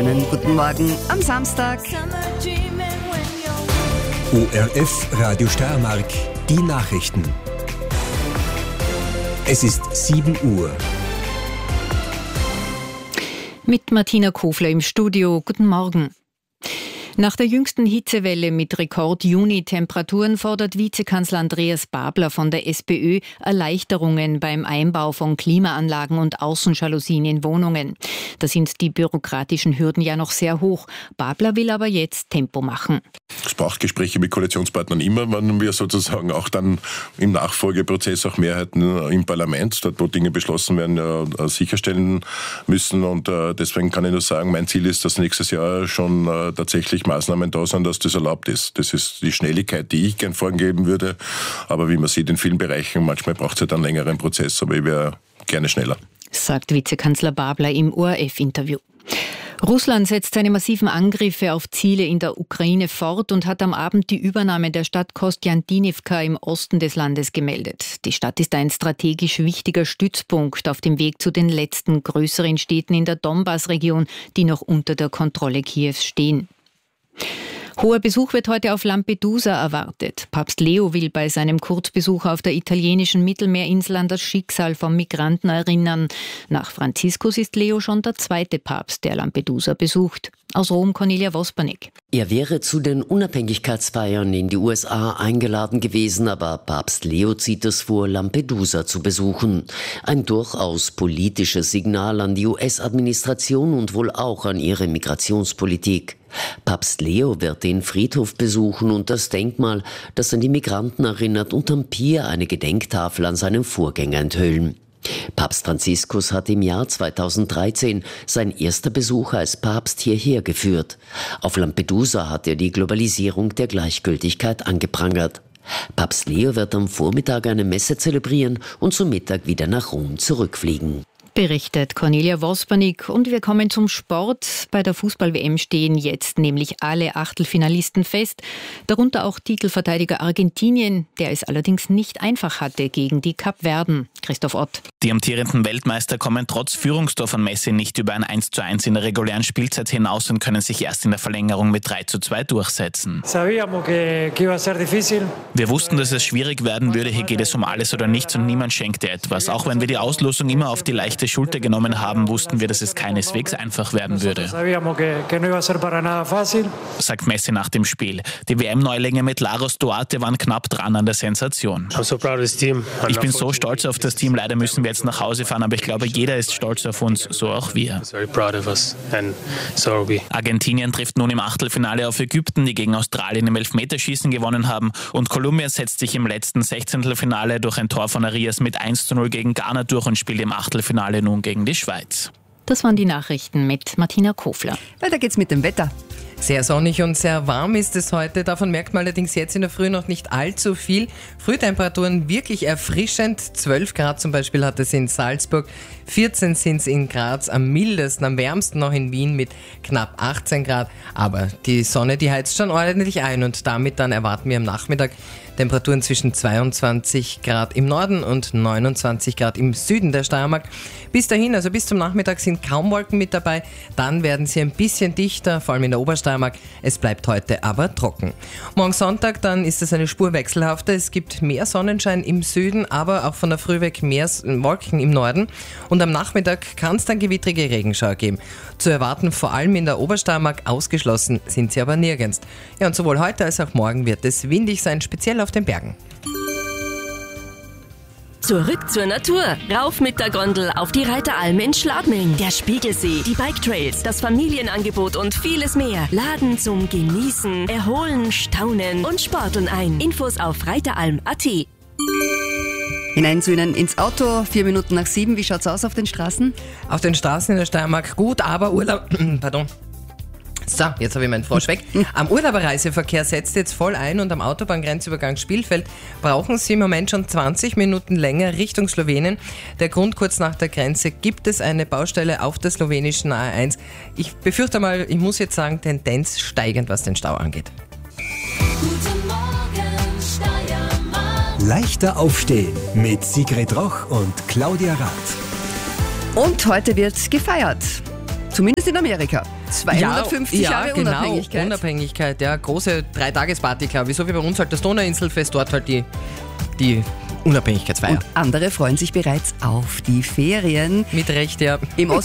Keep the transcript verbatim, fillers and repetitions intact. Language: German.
Schönen guten Morgen am Samstag. O R F Radio Steiermark, die Nachrichten. Es ist sieben Uhr. Mit Martina Kofler im Studio. Guten Morgen. Nach der jüngsten Hitzewelle mit Rekord-Juni-Temperaturen fordert Vizekanzler Andreas Babler von der SPÖ Erleichterungen beim Einbau von Klimaanlagen und Außenjalousien in Wohnungen. Da sind die bürokratischen Hürden ja noch sehr hoch. Babler will aber jetzt Tempo machen. Es braucht Gespräche mit Koalitionspartnern immer, wenn wir sozusagen auch dann im Nachfolgeprozess auch Mehrheiten im Parlament, dort wo Dinge beschlossen werden, ja, sicherstellen müssen. Und äh, deswegen kann ich nur sagen, mein Ziel ist, dass nächstes Jahr schon äh, tatsächlich Maßnahmen da sind, dass das erlaubt ist. Das ist die Schnelligkeit, die ich gern vorgeben würde. Aber wie man sieht in vielen Bereichen, manchmal braucht es halt einen längeren Prozess, aber ich wäre gerne schneller. Sagt Vizekanzler Babler im O R F-Interview. Russland setzt seine massiven Angriffe auf Ziele in der Ukraine fort und hat am Abend die Übernahme der Stadt Kostjantinivka im Osten des Landes gemeldet. Die Stadt ist ein strategisch wichtiger Stützpunkt auf dem Weg zu den letzten größeren Städten in der Donbass-Region, die noch unter der Kontrolle Kiews stehen. Hoher Besuch wird heute auf Lampedusa erwartet. Papst Leo will bei seinem Kurzbesuch auf der italienischen Mittelmeerinsel an das Schicksal von Migranten erinnern. Nach Franziskus ist Leo schon der zweite Papst, der Lampedusa besucht. Aus Rom Cornelia Vospanik. Er wäre zu den Unabhängigkeitsfeiern in die U S A eingeladen gewesen, aber Papst Leo zieht es vor, Lampedusa zu besuchen. Ein durchaus politisches Signal an die U S-Administration und wohl auch an ihre Migrationspolitik. Papst Leo wird den Friedhof besuchen und das Denkmal, das an die Migranten erinnert, und am Pier eine Gedenktafel an seinen Vorgänger enthüllen. Papst Franziskus hat im Jahr zweitausenddreizehn sein erster Besuch als Papst hierher geführt. Auf Lampedusa hat er die Globalisierung der Gleichgültigkeit angeprangert. Papst Leo wird am Vormittag eine Messe zelebrieren und zum Mittag wieder nach Rom zurückfliegen. Berichtet Cornelia Vospanik. Und wir kommen zum Sport. Bei der Fußball-W M stehen jetzt nämlich alle Achtelfinalisten fest, darunter auch Titelverteidiger Argentinien, der es allerdings nicht einfach hatte gegen die Kapverden. Christoph Ott. Die amtierenden Weltmeister kommen trotz Führungstor von Messi nicht über ein eins zu eins in der regulären Spielzeit hinaus und können sich erst in der Verlängerung mit drei zu zwei durchsetzen. Wir wussten, dass es schwierig werden würde. Hier geht es um alles oder nichts und niemand schenkte etwas. Auch wenn wir die Auslosung immer auf die leichte Schulter genommen haben, wussten wir, dass es keineswegs einfach werden würde. Sagt Messi nach dem Spiel. Die W M-Neulinge mit Laros Duarte waren knapp dran an der Sensation. Ich bin so stolz auf das Team. Leider müssen wir jetzt nach Hause fahren, aber ich glaube, jeder ist stolz auf uns, so auch wir. Argentinien trifft nun im Achtelfinale auf Ägypten, die gegen Australien im Elfmeterschießen gewonnen haben, und Kolumbien setzt sich im letzten Sechzehntelfinale durch ein Tor von Arias mit eins zu null gegen Ghana durch und spielt im Achtelfinale nun gegen die Schweiz. Das waren die Nachrichten mit Martina Kofler. Weiter geht's mit dem Wetter. Sehr sonnig und sehr warm ist es heute. Davon merkt man allerdings jetzt in der Früh noch nicht allzu viel. Frühtemperaturen wirklich erfrischend. zwölf Grad zum Beispiel hat es in Salzburg. vierzehn sind es in Graz, am mildesten, am wärmsten noch in Wien mit knapp achtzehn Grad. Aber die Sonne, die heizt schon ordentlich ein und damit dann erwarten wir am Nachmittag Temperaturen zwischen zweiundzwanzig Grad im Norden und neunundzwanzig Grad im Süden der Steiermark. Bis dahin, also bis zum Nachmittag, sind kaum Wolken mit dabei. Dann werden sie ein bisschen dichter, vor allem in der Obersteiermark. Es bleibt heute aber trocken. Morgen Sonntag, dann ist es eine Spur wechselhafter. Es gibt mehr Sonnenschein im Süden, aber auch von der Früh weg mehr Wolken im Norden. Und am Nachmittag kann es dann gewittrige Regenschauer geben. Zu erwarten vor allem in der Obersteiermark, ausgeschlossen sind sie aber nirgends. Ja, und sowohl heute als auch morgen wird es windig sein, speziell auf den Bergen. Zurück zur Natur. Rauf mit der Gondel auf die Reiteralm in Schladming. Der Spiegelsee, die Bike-Trails, das Familienangebot und vieles mehr laden zum Genießen, Erholen, Staunen und Sporteln ein. Infos auf reiteralm punkt a t. Hinein zu Ihnen ins Auto, vier Minuten nach sieben. Wie schaut's aus auf den Straßen? Auf den Straßen in der Steiermark gut, aber Urlaub... Pardon. So, jetzt habe ich meinen Frosch weg. Am Urlauberreiseverkehr setzt jetzt voll ein und am Autobahngrenzübergang Spielfeld brauchen Sie im Moment schon zwanzig Minuten länger Richtung Slowenien. Der Grund: kurz nach der Grenze gibt es eine Baustelle auf der slowenischen A eins. Ich befürchte mal, ich muss jetzt sagen, Tendenz steigend, was den Stau angeht. Guten Morgen, Steiermark. Leichter aufstehen mit Sigrid Roch und Claudia Rath. Und heute wird gefeiert. Zumindest in Amerika. zweihundertfünfzig ja, Jahre ja, genau, Unabhängigkeit. Unabhängigkeit, ja. Große Dreitagesparty, glaube ich. So wie bei uns halt das Donauinselfest, dort halt die, die Unabhängigkeitsfeier. Und andere freuen sich bereits auf die Ferien. Mit Recht, ja. Im